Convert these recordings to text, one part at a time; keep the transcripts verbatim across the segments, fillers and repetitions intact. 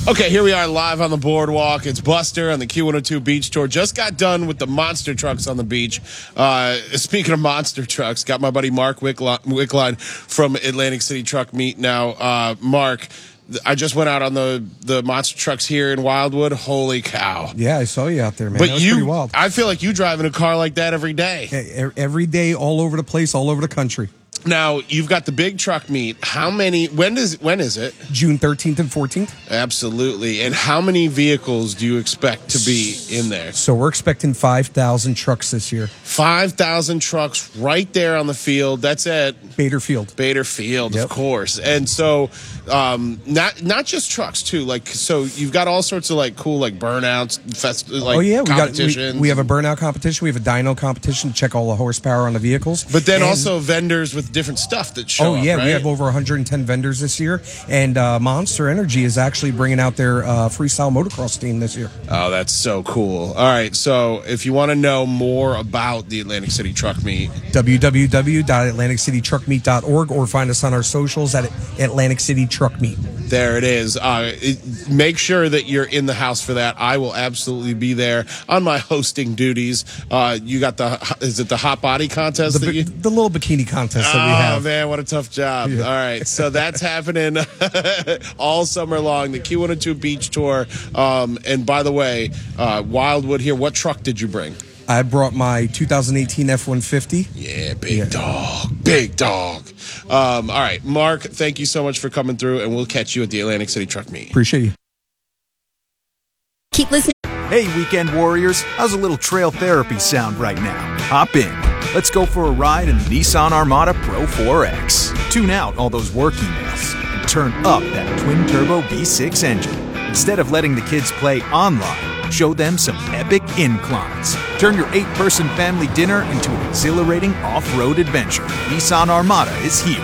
Okay, here we are live on the boardwalk. It's Buster on the Q one oh two Beach Tour. Just got done with the monster trucks on the beach. Uh, speaking of monster trucks, got my buddy Mark Wickline, Wickline from Atlantic City Truck Meet now. Uh, Mark, I just went out on the, the monster trucks here in Wildwood. Holy cow. Yeah, I saw you out there, man. But that was you, pretty wild. I feel like you driving a car like that every day. Every day, all over the place, all over the country. Now, you've got the big truck meet. How many, when does, when is it? June thirteenth and fourteenth. Absolutely. And how many vehicles do you expect to be in there? So we're expecting five thousand trucks this year. five thousand trucks right there on the field. That's at Bader Field. Bader Field, Yep. of course. And so, um, not not just trucks too. Like, so you've got all sorts of like cool like burnouts, fest, like oh yeah, we got competitions. we, we have a burnout competition. We have a dyno competition to check all the horsepower on the vehicles. But then And- also vendors with different stuff that show Oh up, yeah, right? we have over one hundred ten vendors this year, and uh, Monster Energy is actually bringing out their uh, freestyle motocross team this year. Oh, that's so cool. All right, so if you want to know more about the Atlantic City Truck Meet, w w w dot atlantic city truck meet dot org, or find us on our socials at Atlantic City Truck Meet. there it is. Uh, it, make sure that you're in the house for that. I will absolutely be there on my hosting duties. Uh, you got the, is it the hot body contest? The, that you, the little bikini contest that we oh, have. man, what a tough job. Yeah. All right, so that's happening all summer long, the Q one oh two Beach Tour. Um, and by the way, uh, Wildwood here, what truck did you bring? I brought my two thousand eighteen F one fifty. Yeah, big Yeah. dog, big dog. Um, all right, Mark, thank you so much for coming through, and we'll catch you at the Atlantic City Truck Meet. Appreciate you. Keep listening. Hey, weekend warriors, how's a little trail therapy sound right now? Hop in. Let's go for a ride in the Nissan Armada Pro four X. Tune out all those work emails and turn up that twin-turbo V six engine. Instead of letting the kids play online, show them some epic inclines. Turn your eight-person family dinner into an exhilarating off-road adventure. Nissan Armada is here.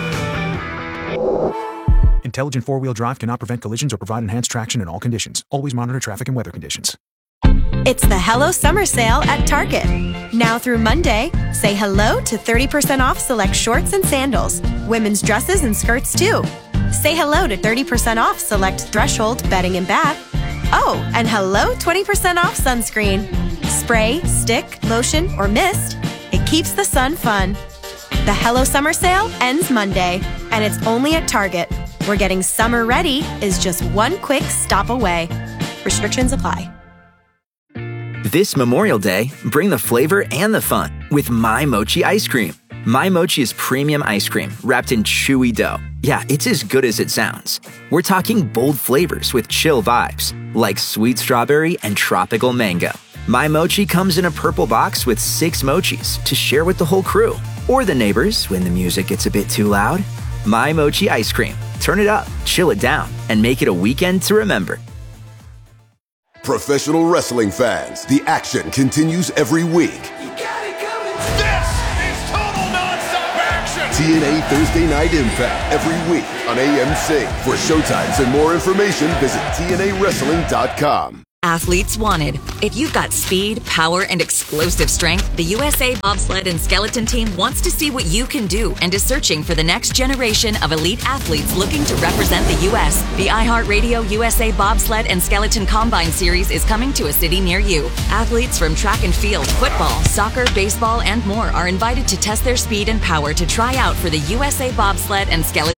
Intelligent four-wheel drive cannot prevent collisions or provide enhanced traction in all conditions. Always monitor traffic and weather conditions. It's the Hello Summer Sale at Target. Now through Monday, say hello to thirty percent off select shorts and sandals, women's dresses and skirts too. Say hello to thirty percent off select Threshold bedding and bath. Oh, and hello twenty percent off sunscreen. Spray, stick, lotion, or mist. It keeps the sun fun. The Hello Summer Sale ends Monday, and it's only at Target, where getting summer ready is just one quick stop away. Restrictions apply. This Memorial Day, bring the flavor and the fun with My Mochi ice cream. My Mochi is premium ice cream wrapped in chewy dough. Yeah, it's as good as it sounds. We're talking bold flavors with chill vibes, like sweet strawberry and tropical mango. My Mochi comes in a purple box with six mochis to share with the whole crew, or the neighbors when the music gets a bit too loud. My Mochi ice cream. Turn it up, chill it down, and make it a weekend to remember. Professional wrestling fans, the action continues every week. You got it coming. This is total nonstop action. T N A Thursday Night Impact every week on A M C. For showtimes and more information, visit T N A wrestling dot com. Athletes wanted. If you've got speed, power, and explosive strength, the U S A Bobsled and Skeleton Team wants to see what you can do and is searching for the next generation of elite athletes looking to represent the U S. The iHeartRadio U S A Bobsled and Skeleton Combine Series is coming to a city near you. Athletes from track and field, football, soccer, baseball, and more are invited to test their speed and power to try out for the U S A Bobsled and Skeleton